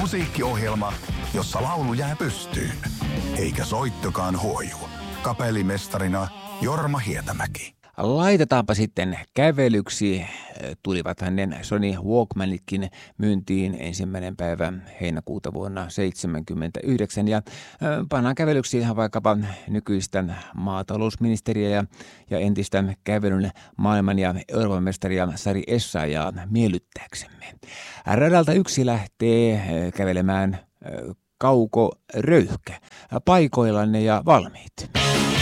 Musiikkiohjelma, jossa laulu jää pystyyn, eikä soittokaan huoju. Kapellimestarina Jorma Hietamäki. Laitetaanpa sitten kävelyksi. Tulivat hänen Sony Walkmanitkin myyntiin 1. päivä heinäkuuta vuonna 1979. Ja pannaan kävelyksi ihan vaikkapa nykyistä maatalousministeriä ja entistä kävelyn maailman ja Euroopan mestaria Sari Essayahia miellyttääksemme. Radalta 1 lähtee kävelemään Kauko Röyhkä. Paikoillanne ja valmiit.